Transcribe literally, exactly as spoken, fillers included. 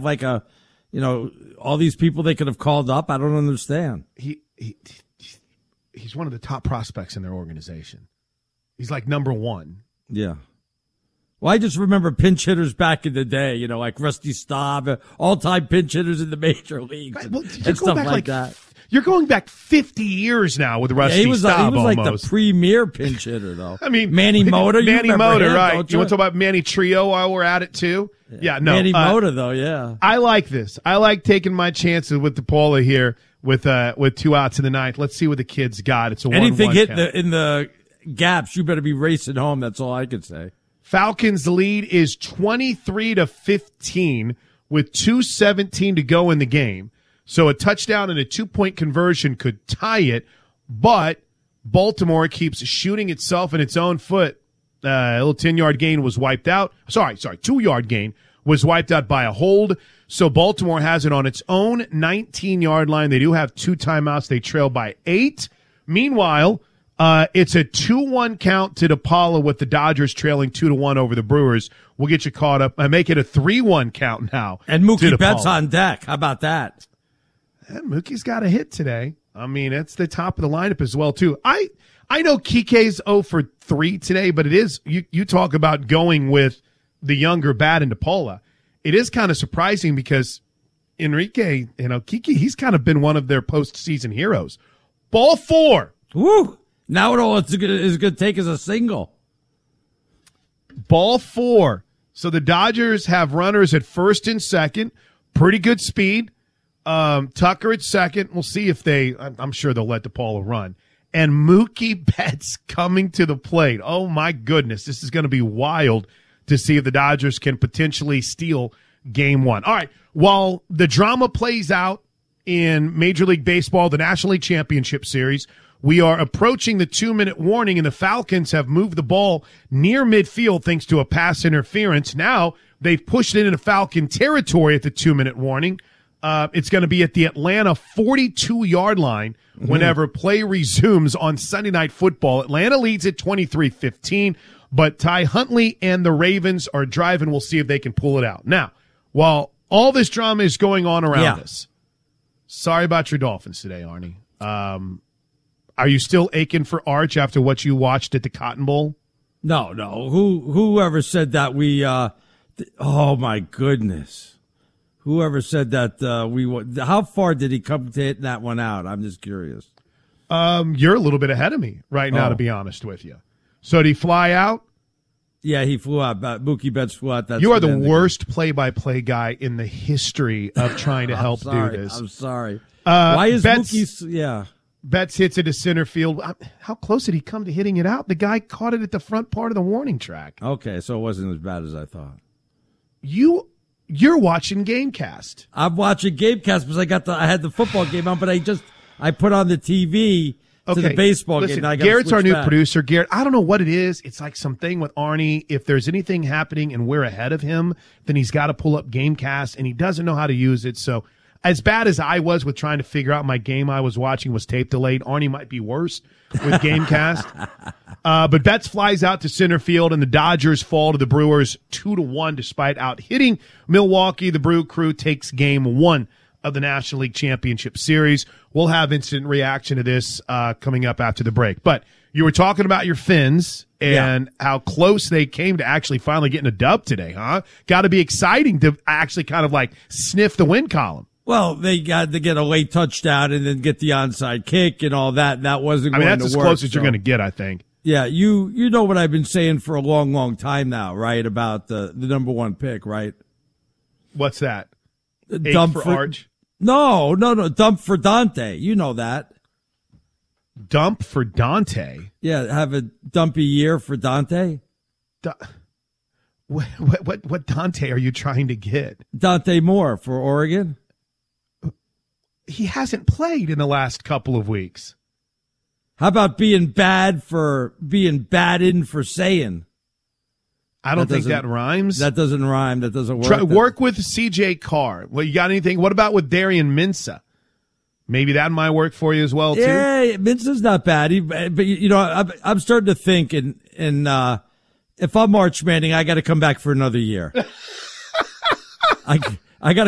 have like a, you know, all these people they could have called up? I don't understand. He, he he's one of the top prospects in their organization. He's like number one. Yeah. Well, I just remember pinch hitters back in the day, you know, like Rusty Staub, all-time pinch hitters in the major leagues and, well, and stuff like, like that. You're going back fifty years now with Rusty yeah, he was, Staub. He was almost. like the premier pinch hitter, though. I mean, Manny Mota. Manny you Mota, him, right? You? you want to talk about Manny Trio while we're at it too? Yeah, yeah no. Manny uh, Mota, though, yeah. I like this. I like taking my chances with DePaula here with uh with two outs in the ninth. Let's see what the kids got. It's a anything one, hit count. the, in the gaps. You better be racing home. That's all I could say. Falcons' lead is twenty-three to fifteen with two seventeen to go in the game. So a touchdown and a two-point conversion could tie it, but Baltimore keeps shooting itself in its own foot. Uh, a little ten-yard gain was wiped out. Sorry, sorry, two-yard gain was wiped out by a hold. So Baltimore has it on its own nineteen-yard line. They do have two timeouts. They trail by eight. Meanwhile, uh, it's a two one count to DePaula with the Dodgers trailing two to one over the Brewers. We'll get you caught up. I make it a three one count now. And Mookie Betts on deck. How about that? And Mookie's got a hit today. I mean, it's the top of the lineup as well, too. I I know Kike's oh for three today, but it is, you, you talk about going with the younger bat in DePaula. It is kind of surprising because Enrique, you know, Kike, he's kind of been one of their postseason heroes. Ball four. Woo! Now it all it's going to take is a single. Ball four. So the Dodgers have runners at first and second. Pretty good speed. Um, Tucker at second. We'll see if they, I'm sure they'll let DePaula run. And Mookie Betts coming to the plate. Oh, my goodness. This is going to be wild to see if the Dodgers can potentially steal game one. All right. While the drama plays out in Major League Baseball, the National League Championship Series, we are approaching the two-minute warning, and the Falcons have moved the ball near midfield thanks to a pass interference. Now they've pushed it into Falcon territory at the two-minute warning. Uh, it's going to be at the Atlanta forty-two-yard line whenever mm-hmm. play resumes on Sunday Night Football. Atlanta leads at twenty-three fifteen, but Ty Huntley and the Ravens are driving. We'll see if they can pull it out. Now, while all this drama is going on around yeah. us, sorry about your Dolphins today, Arnie. Um, are you still aching for Arch after what you watched at the Cotton Bowl? No, no. Who whoever said that we uh th- oh my goodness. Whoever said that uh we how far did he come to hitting that one out? I'm just curious. Um you're a little bit ahead of me right now, oh. to be honest with you. So did he fly out? Yeah, he flew out. Mookie Betts flew out. That's you are the worst play-by-play guy in the history of trying to help sorry, do this. I'm sorry. Uh, Why is Betts, Mookie's yeah. Betts hits it to center field. How close did he come to hitting it out? The guy caught it at the front part of the warning track. Okay, so it wasn't as bad as I thought. You, you're watching Gamecast. I'm watching Gamecast because I got the I had the football game on, but I just I put on the T V to okay. the baseball Listen, game. I Garrett's our new back. producer. Garrett, I don't know what it is. It's like something with Arnie. If there's anything happening and we're ahead of him, then he's got to pull up Gamecast, and he doesn't know how to use it. So as bad as I was with trying to figure out my game I was watching was tape delayed, Arnie might be worse with Gamecast. uh, but Betts flies out to center field, and the Dodgers fall to the Brewers two to one despite out hitting Milwaukee. The Brew Crew takes game one of the National League Championship Series. We'll have instant reaction to this uh, coming up after the break. But you were talking about your Fins and yeah. how close they came to actually finally getting a dub today, huh? Got to be exciting to actually kind of like sniff the win column. Well, they got to get a late touchdown and then get the onside kick and all that. That wasn't I mean, going that's to as work, close as so. you're going to get, I think. Yeah, you you know what I've been saying for a long, long time now, right? About the, the number one pick, right? What's that? Eight Dump for, for Arch? No, no, no. Dump for Dante. You know that. Dump for Dante? Yeah, have a dumpy year for Dante. Du- what, what, what, what Dante are you trying to get? Dante Moore for Oregon. He hasn't played in the last couple of weeks. How about being bad for being bad in for saying? I don't that think that rhymes. That doesn't rhyme. That doesn't work. Try, work with C J Carr. Well, you got anything? What about with Darian Minsa? Maybe that might work for you as well, too. Yeah, Minsa's not bad. He, but, you know, I'm, I'm starting to think, and, and uh, if I'm March Manning, I got to come back for another year. I, I got to